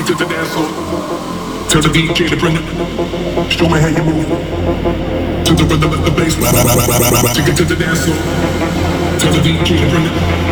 it to the dance floor. Tell the DJ to bring it. Show me how you move. To the rhythm of the bass. Take it to the dance floor. Tell the DJ to bring it.